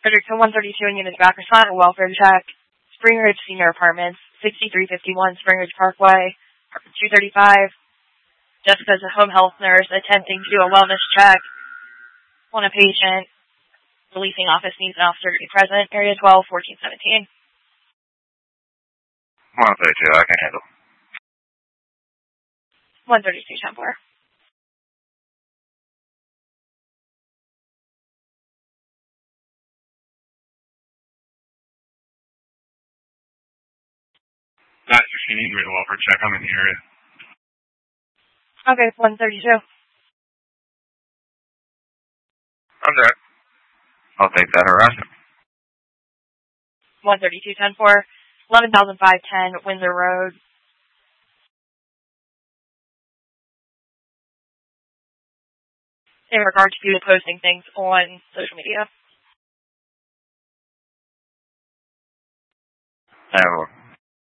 Subject to 132 in unit back respond, a welfare check. Spring Ridge Senior Apartments, 6351 Spring Ridge Parkway, apartment 235. Jessica's a home health nurse attempting to do a wellness check on a patient. The leasing office needs an officer to be present. Area 12, 1417. 132, I can handle. 132, 10-4. Not if you need me to welfare check, I'm in the area. Okay, 132. I'm there. I'll take that harassment. 132, 10-4. 11,510 Windsor Road. In regard to people posting things on social media.